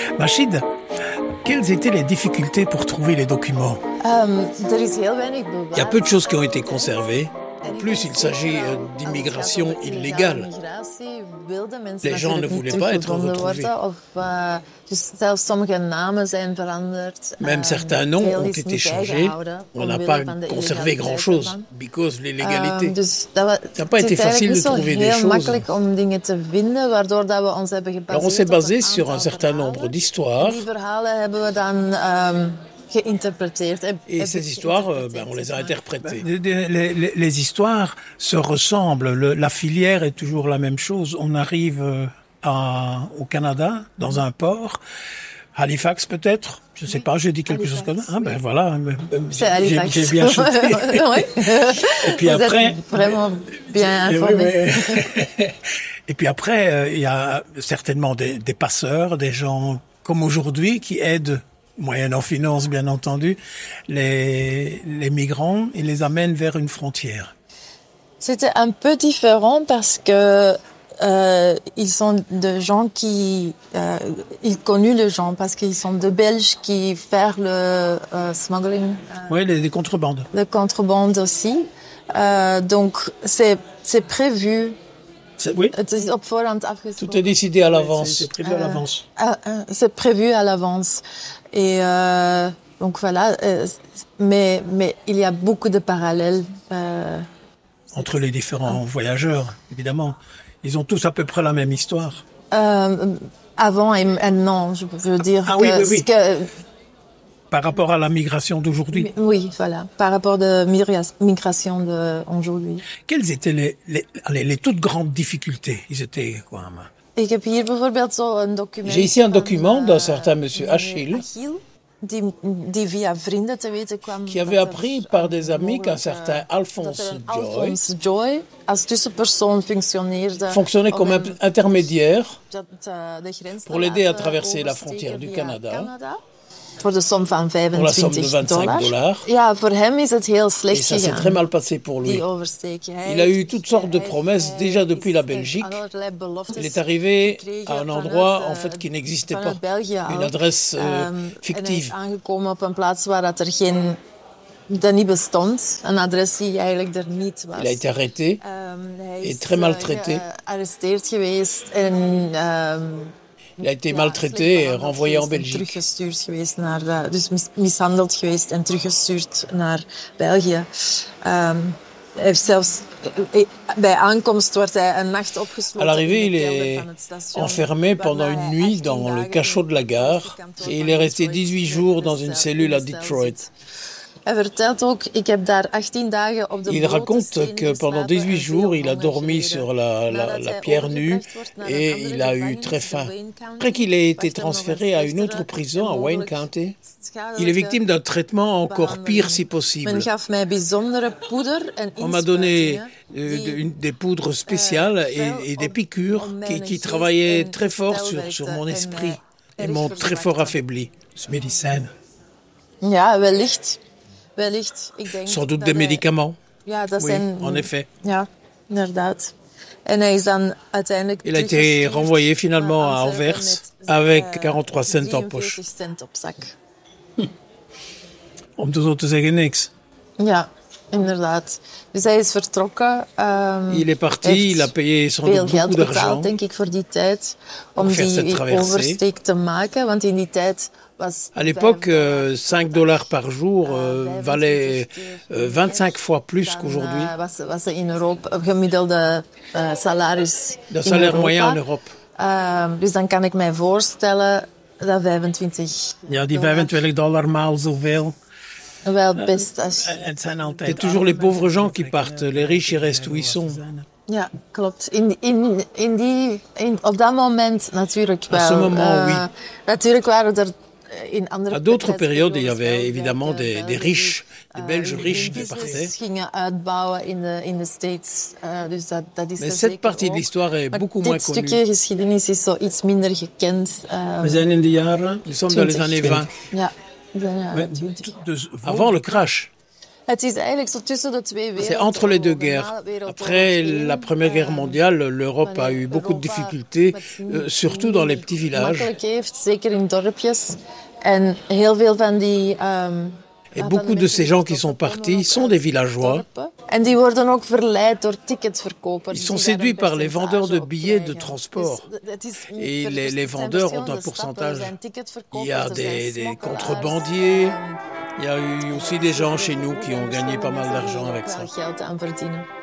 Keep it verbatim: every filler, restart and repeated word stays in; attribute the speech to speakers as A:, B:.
A: Machid, quelles étaient les difficultés pour trouver les documents?
B: Um, er is heel weinig bewaard.
C: Il y a peu de choses qui ont été conservées. En plus, il s'agit d'immigration illégale. Les gens ne voulaient pas être retrouvés. Même certains noms ont été changés. On n'a pas conservé grand-chose, because l'illégalité. Ça n'a pas été facile de trouver des choses. Alors on s'est basé sur un certain nombre d'histoires. Et ces histoires, euh, ben, on les a interprétées.
A: Les, les, les histoires se ressemblent. Le, la filière est toujours la même chose. On arrive euh, à, au Canada, dans un port, Halifax peut-être. Je ne sais pas, j'ai dit quelque Halifax, chose comme ça. Ah, ben voilà,
B: c'est Halifax.
A: J'ai, j'ai bien chuté. Et puis
B: Vous
A: après,
B: êtes vraiment bien informé.
A: Et puis après, euh, il y a certainement des, des passeurs, des gens comme aujourd'hui qui aident, moyennant finance bien entendu, les, les migrants et les amènent vers une frontière.
B: C'était un peu différent parce que euh, ils sont des gens qui euh, ils connus les gens parce qu'ils sont de Belges qui font le euh, smuggling. Euh,
A: oui, les, les contrebandes.
B: Le contrebande aussi. Euh, donc c'est c'est prévu.
A: C'est, oui.
C: Tout est décidé à l'avance.
A: C'est, c'est prévu à l'avance.
B: Euh, euh, c'est prévu à l'avance. Et euh, donc voilà. Euh, mais mais il y a beaucoup de parallèles. Euh,
A: Entre les différents euh, voyageurs, évidemment. Ils ont tous à peu près la même histoire.
B: Euh, avant et maintenant, je veux dire.
A: Ah
B: que,
A: oui, oui, oui.
B: Que,
A: par rapport à la migration d'aujourd'hui.
B: Oui, voilà. Par rapport à la migration d'aujourd'hui.
A: Quelles étaient les, les, les, les toutes grandes difficultés? Ils étaient quoi?
C: J'ai ici un document d'un certain monsieur Achille, qui avait appris par des amis qu'un certain Alphonse Joy fonctionnait comme intermédiaire pour l'aider à traverser la frontière du Canada.
B: Pour la somme van
C: Pour la somme de vingt-cinq dollars.
B: Ja, voor hem is het heel slecht
C: Et ça s'est très mal passé pour lui. Il a eu toutes sortes de promesses déjà depuis la Belgique. Il est arrivé à un endroit en fait qui n'existait pas, une adresse euh, fictive. Il a été arrêté et très maltraité. Il a été maltraité et renvoyé en Belgique. À l'arrivée, il est enfermé pendant une nuit dans le cachot de la gare et il est resté dix-huit jours dans une cellule à Detroit. Il raconte que pendant dix-huit jours, il a dormi sur la, la, la pierre nue et il a eu très faim. Après qu'il ait été transféré à une autre prison, à Wayne County, il est victime d'un traitement encore pire si possible. On m'a donné euh, une, des poudres spéciales et, et des piqûres qui, qui travaillaient très fort sur, sur mon esprit et m'ont très fort affaibli.
A: Ce médecin.
B: Ja, wellicht.
C: Sans doute des médicaments. Oui, en effet. Il a été renvoyé finalement à Anvers avec quarante-trois cents en poche.
A: Om zo te zeggen niks.
B: Ja, inderdaad. Dus hij is vertrokken. Um,
C: il est parti, il a payé sans doute beaucoup d'argent.
B: Denk ik voor die tijd om die oversteek te maken, want in die tijd.
C: À l'époque, euh, cinq dollars par jour euh, valait euh, vingt-cinq fois plus qu'aujourd'hui. Le salaire moyen en Europe.
B: Dus dan kan ik mij voorstellen dat vijfentwintig.
A: Ja, die vijfentwintig dollar maal zoveel.
B: Wel best.
C: C'est toujours les pauvres gens qui partent, les riches ils restent où ils sont.
B: Ja, klopt. In, in, in die, in, op dat moment natuurlijk wel.
C: À ce moment, uh, oui.
B: Natuurlijk waren er.
C: À d'autres périodes, il y avait évidemment des, des riches, des Belges riches qui partaient. Mais cette partie de l'histoire est beaucoup moins connue. Nous sommes dans les années vingt. Avant le crash. C'est entre les deux guerres. Après la Première Guerre mondiale, l'Europe a eu beaucoup de difficultés, euh, surtout dans les petits villages. Et beaucoup de ces gens qui sont partis sont des villageois. Ils sont séduits par les vendeurs de billets de transport. Et les, les vendeurs ont un pourcentage. Il y a des, des contrebandiers. Il y a eu aussi des gens chez nous qui ont gagné pas mal d'argent avec ça.